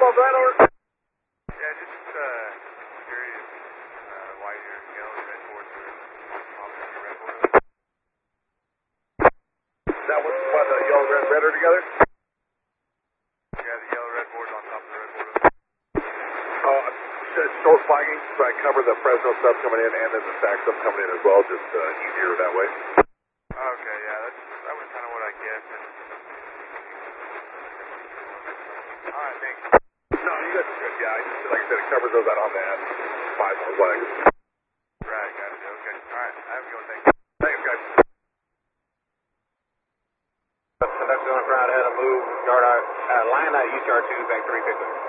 on that order? Yeah, just curious why your yellow and red boards are off on your red board. That was why the yellow, red, red are together? Yeah, the yellow red board's on top of the red board. Short flagging, so I cover the Fresno stuff coming in and then the stack stuff coming in as well, just easier that way. Okay, yeah, that was kind of what I guessed. Alright, thanks. No, you guys are good, yeah. Like I said, it covers those out on that 5 more flags. Right, gotcha, okay. Alright, have a good one, thanks. Thanks, guys. Conductor on front, had to move, start our line out UTR2, back 350.